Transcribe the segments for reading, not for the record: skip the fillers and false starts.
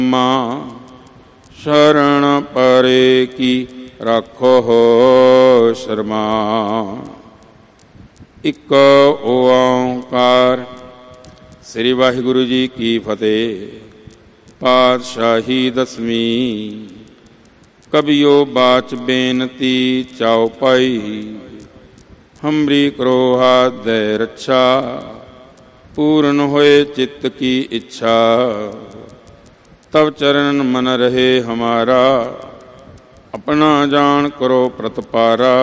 शरण परे की राखो हो शर्मा। एक ओंकार। श्री वाहिगुरु जी की फतेह। पातशाही दसवीं। कबियो बाच बेनती चाओ पाई, हमरी करो हाथ दे रक्षा, पूर्ण होए चित्त की इच्छा, तब चरण मन रहे हमारा, अपना जान करो प्रतपारा।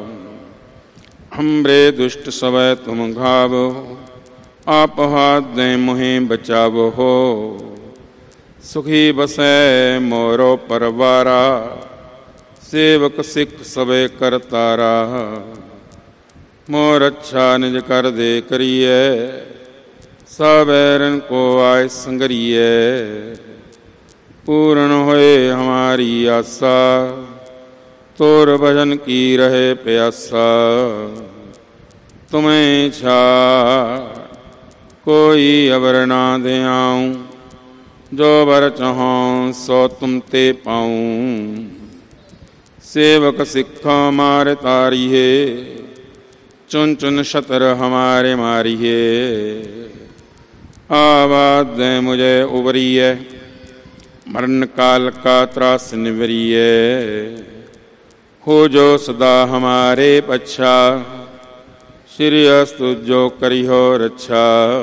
हमरे दुष्ट सवै तुम घावो, आप हाथ दे मुहे बचावो हो। सुखी बसै मोरो परवारा, सेवक सिख सवे करतारा। मोर अच्छा निज कर दे करिए, सबैरन को आय संगरिए। पूर्ण होए हमारी आशा, तोर भजन की रहे प्यासा। तुम्हें छा कोई अबर ना दे आऊं, जो बर चाहों सो तुम ते पाऊं। सेवक सिक्खा मारे तारिये, चुन चुन शतर हमारे मारिये। आवाज दे मुझे उबरिए, मरण काल का त्रास निवरिए। हो जो सदा हमारे पच्छा, श्री अस्तु जो करी हो रक्षा।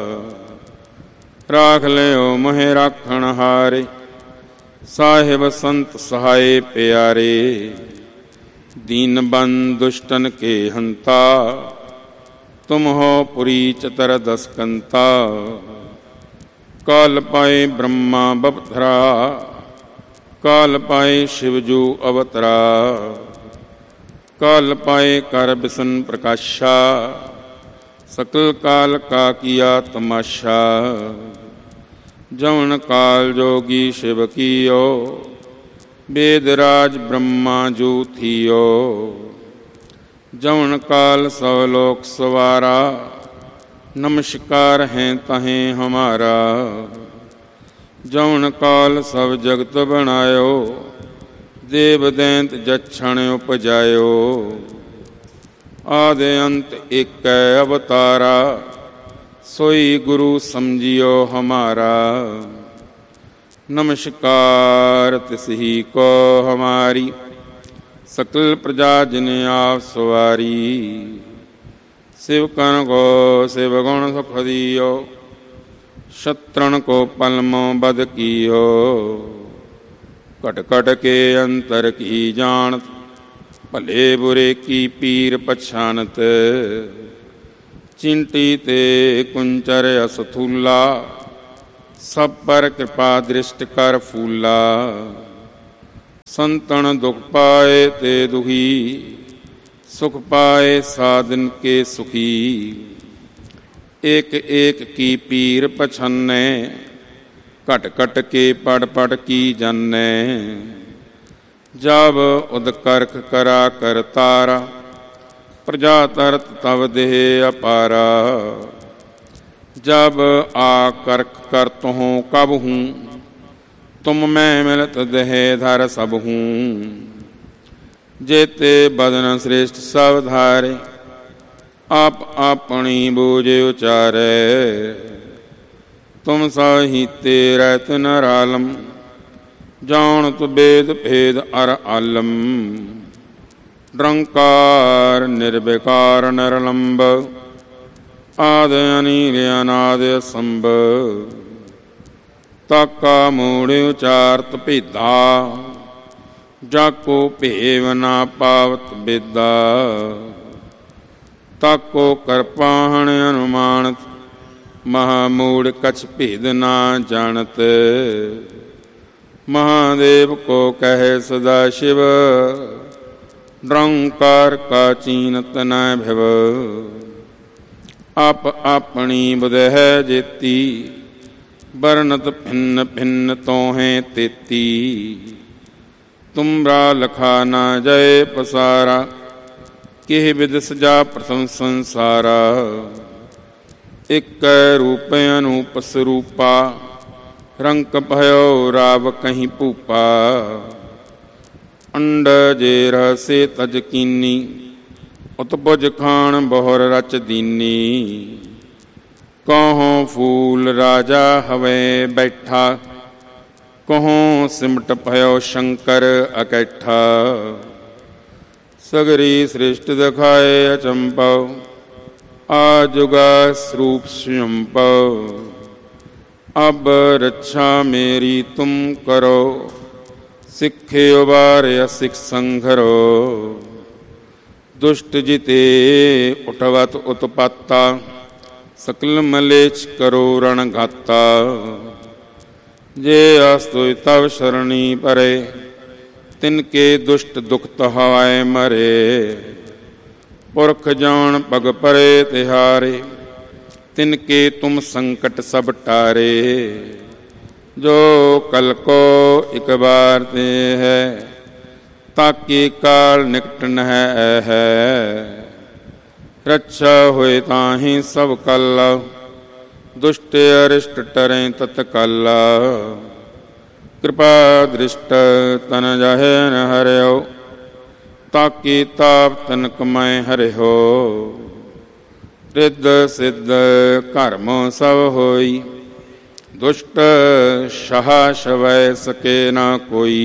राख ले ओ मोहे राखण हारे, साहिब संत सहाय प्यारे। दीन बंद दुष्टन के हंता, तुम हो पुरी चतर दसकंता। काल पाए ब्रह्मा बपधरा, काल पाए शिवजू अवतरा। काल पाए कर बिसन प्रकाशा, सकल काल का किया तमाशा। जवन काल जोगी शिव कियो, वेदराज ब्रह्मा जू थियो। जवन काल सवलोक सवारा, नमस्कार हैं तहें हमारा। जवन काल सब जगत बनायो, देव दैंत जक्षण उपजायो। आदि अंत एक अवतारा, सोई गुरु समझियो हमारा। नमस्कार तिसही को हमारी, सकल प्रजा जिन आप सवारी। शिव कन को शिव गुण सुख दियो, शत्रुन को पलमो बद कियो। कट कट के अंतर की जानत, भले बुरे की पीर पछानत। चिंटी ते कुंचर असथूला, सब पर कृपा दृष्ट कर फूला। संतन दुख पाए ते दुखी, सुख पाए साधन के सुखी। एक एक की पीर पछन्ने, कट कट के पड़ पड़ की जन्ने। जब उदकर्क करा कर तारा, प्रजा तरत तब देह अपारा। जब आकर्क कर तुहों कब हूँ, तुम मैं मिलत देह धर सब हूँ। जेते बदन श्रेष्ठ सब धारे, आप अपनी बूझे उचारे। तुम साहित्य रहत नरालम, जानत वेद भेद अर आलम। निरंकार निर्विकार निरलंब, आदि अनील अनादि संभ। ताका मूढ़ उचारत भेदा, जाको भेव ना पावत बेदा। ताको करपाहण अनुमानत, महामूढ़ कछ भेद ना जानत। महादेव को कहे सदा शिव, निरंकार का चीनत न भव। आप अपनी बुध है जेती, बरनत भिन्न भिन्न तो हैं तेती। तुमरा लखा ना जय पसारा, किह विद सजा प्रथम संसारा। एक रूप अनूप स्वरूपा, रंक भयो राव कहीं भूपा, अंड जे रहसे तज कीनी, उत्पुज खान बहुर रच दीनी। कहों फूल राजा हवे बैठा, कहों सिमट भयो शंकर अकैठा। सगरी सृष्ट दिखाए अचंपव, आजुगा स्वरूप स्वयंपव। अब रक्षा मेरी तुम करो, सिखे उबार असिख संघरो। दुष्ट जिते उठवत उत्पाता, सकल मलेच्छ करो रण घाता। जे आस्तुय तव शरणी परे, तिनके दुष्ट दुख तहाय मरे। पुरख जान पग परे तिहारे, तिनके तुम संकट सब टारे। जो कल को एक बार ते है, ताकि काल निकट न है। रक्षा होए ताहि सब कल, दुष्ट अरिष्ट टरें तत्काल। कृपा दृष्ट तन जाहे न हर्यो, ताकि ताप तनक मैं हरिहो। रिद्ध सिद्ध कर्म सब होई, दुष्ट सहा सवै सके न कोई।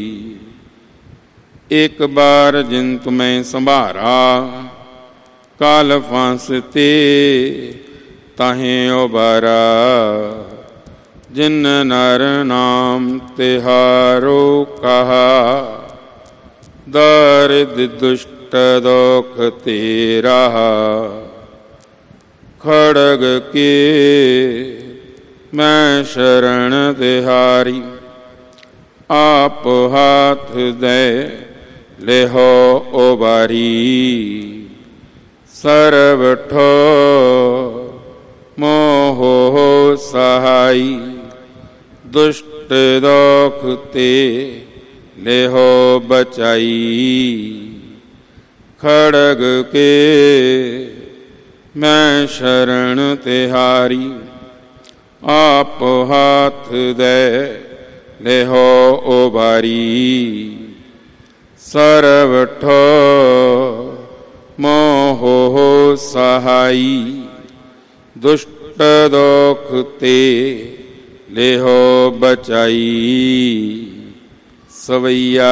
एक बार जिन तुम्हें संभारा, काल फांसते ताहे उबारा। जिन नर नाम तिहारो कहा, दारिद्र दुष्ट दोख तेरा। खड़ग के मैं शरण तिहारी, आप हाथ दे लेहो उबारी। सर्वठो मोहो सहाई, दुष्ट दोख ते लेहो बचाई। खड़ग के मैं शरण तिहारी, आप हाथ दे लेहो उबारी। सर्वठो मोहो सहाई, दुष्ट दोख ते लेहो बचाई। सवैया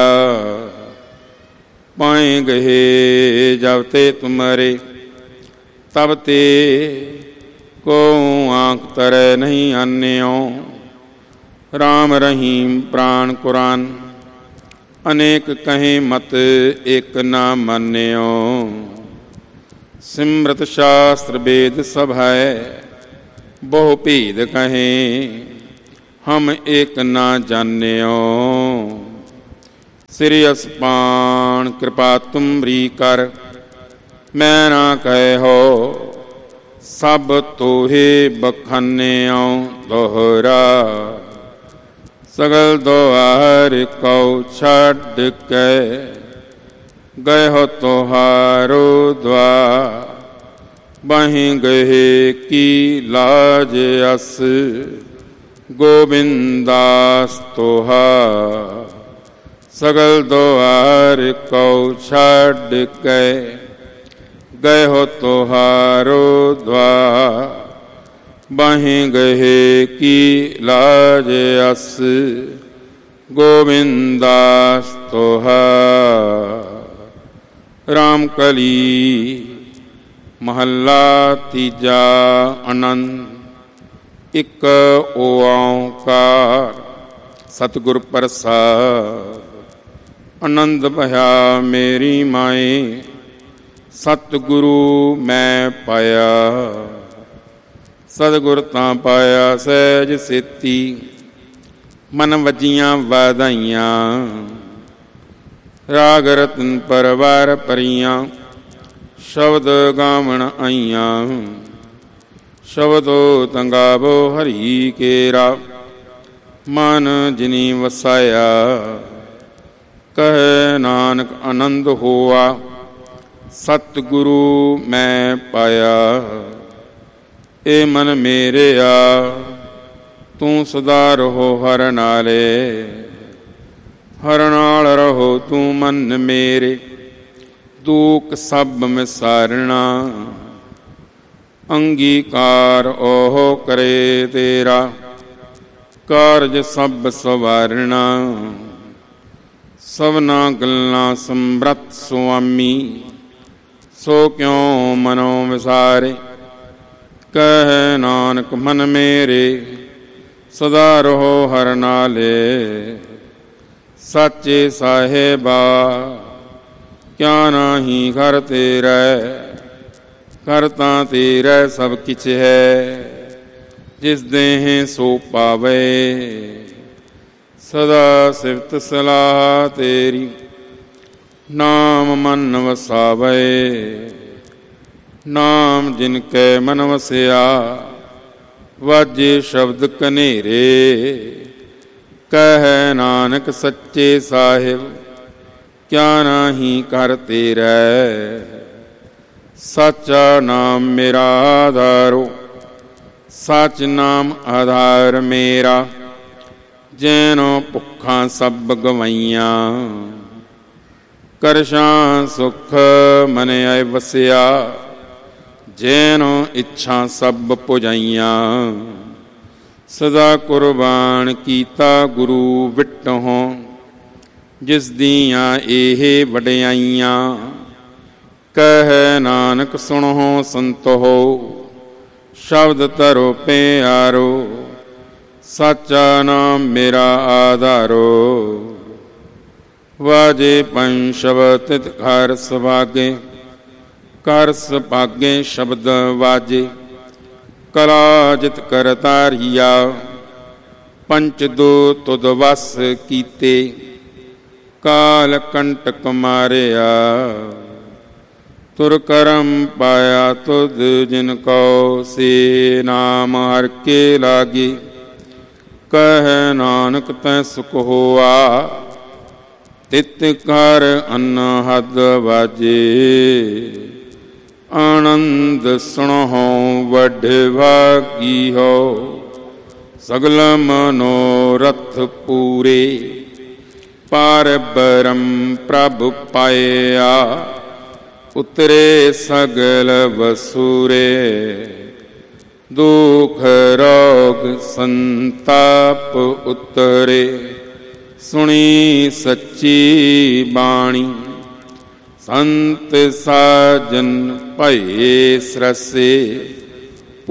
पाए गहे जब ते तुम्हारे, तब ते को आँख तरे नहीं अन्यो। राम रहीम प्राण कुरान, अनेक कहें मत एक ना मान्यो। सिमृत शास्त्र वेद सब है, बहु भेद कहें हम एक ना जान्यो। सिरियस पान कृपा तुमरी कर, मैं ना कहे हो सब तोहे बखान्यो दोहरा। सगल दोहार कौ छड़ के, गए हो तोहारो द्वार। बहीं गहे की लाज अस, गोविंदास तोहार। सगल दोहार कौ छड़ के, गए हो तोहारो द्वार। बहीं गहे की लाज अस, गोविंदास तोहार। रामकली महला तीजा आनंद। इक ओंकार सतगुर प्रसाद। आनंद भया मेरी माए, सतगुरु मैं पाया। सतगुर तां पाया सहज सेती, मन वजियां वाधाइयां। राग रतन परवार परियां, शब्द गावण आईयां। शब्दो तंगावो हरि केरा, मन जिनी वसाया। कहे नानक आनंद होआ, सतगुरु मैं पाया। ए मन मेरे आ, ਤੂੰ ਸਦਾ ਰਹੋ ਹਰ ਨਾਲੇ, ਹਰ ਨਾਲ ਰਹੋ ਤੂੰ ਮਨ ਮੇਰੇ, ਦੂਖ ਸਭ ਮਿਸਾਰਣਾ। ਅੰਗੀਕਾਰ ਉਹ ਕਰੇ ਤੇਰਾ, ਕਾਰਜ ਸਭ ਸਵਾਰਣਾ। ਸਭਨਾ ਗੱਲਾਂ ਸਮਰੱਥ ਸੁਆਮੀ, ਸੋ ਕਿਉ ਮਨੋ ਵਿਸਾਰੇ। ਕਹਿ ਨਾਨਕ ਮਨ ਮੇਰੇ, ਸਦਾ ਰਹੋ ਹਰ ਨਾਲੇ। ਸਾਚੇ ਸਾਹਿਬਾ ਕਿਆ ਨਾਹੀ ਘਰ ਤੇਰੇ, ਘਰ ਤਾਂ ਤੇਰਾ ਸਭ ਕਿਛ ਹੈ। ਜਿਸ ਦੇਹ ਸੋ ਪਾਵੇ, ਸਦਾ ਸਿਫਤ ਸਲਾਹ ਤੇਰੀ। ਨਾਮ ਮਨ ਵਸਾਵੇ, ਨਾਮ ਜਿਨ ਕੈ ਮਨ ਵਸਿਆ। ਵਾਜੇ ਸ਼ਬਦ ਕਨੇਰੇ, ਕਹਿ ਨਾਨਕ ਸੱਚੇ ਸਾਹਿਬ ਕਿਆ ਨਾਹੀ ਘਰ ਤੇਰੇ। ਸਾਚਾ ਨਾਮ ਮੇਰਾ ਆਧਾਰੋ, ਸਚ ਨਾਮ ਆਧਾਰ ਮੇਰਾ। ਜੈਨੋ ਭੁੱਖਾਂ ਸਭ ਗਵਾਈਆਂ, ਕਰਸ਼ਾਂ ਸੁਖ ਮਨ ਆਏ ਵਸਿਆ। ਜੈਨੋ ਇੱਛਾ ਸਭ ਪੁਜਾਈਆਂ, ਸਦਾ ਕੁਰਬਾਨ ਕੀਤਾ ਗੁਰੂ ਵਿਟਹੁ। ਜਿਸ ਦੀਆਂ ਇਹ ਵਡਿਆਈਆਂ, ਕਹਿ ਨਾਨਕ ਸੁਣੋ ਸੰਤੋ। ਸ਼ਬਦ ਧਰੋ ਪਿਆਰੋ, ਸਾਚਾ ਨਾਮ ਮੇਰਾ ਆਧਾਰੋ। ਵਾਜੇ ਪੰਜ ਸ਼ਬਦ ਤਿਤ ਘਰ ਸੁਭਾਗੇ, ਕਰ ਸੁਭਾਗੇ ਸ਼ਬਦ ਵਾਜੇ। ਕਲਾ ਜਿਤ ਕਰ ਤਾਰੀਆ, ਪੰਚ ਦੋ ਤੁਧ ਵਸ ਕੀਤੇ। ਕਾਲ ਕੰਟਕ ਮਾਰਿਆ, ਤੁਰ ਕਰਮ ਪਾਇਆ ਤੁਧ ਜਿਨ ਕੋ। ਸੇ ਨਾਮ ਹਰ ਕੇ ਲਾਗੇ, ਕਹਿ ਨਾਨਕ ਤੈ ਸੁਖ ਹੋਆ। ਤਿਤ ਕਰ ਅਨਹਦ ਵਾਜੇ, ਆਨੰਦ ਸੁਣਹੁ ਵਡ ਭਾਗੀ ਹੋ। ਸਗਲ ਮਨੋਰਥ ਪੂਰੇ, ਪਾਰ ਬ੍ਰਹਮ ਪ੍ਰਭ ਪਾਇਆ। ਉਤਰੇ ਸਗਲ ਵਸੂਰੇ, ਦੁਖ ਰੋਗ ਸੰਤਾਪ ਉਤਰੇ। ਸੁਣੀ ਸੱਚੀ ਬਾਣੀ, ਸੰਤ ਸਾਜਨ ਭਏ ਸਰਸੇ।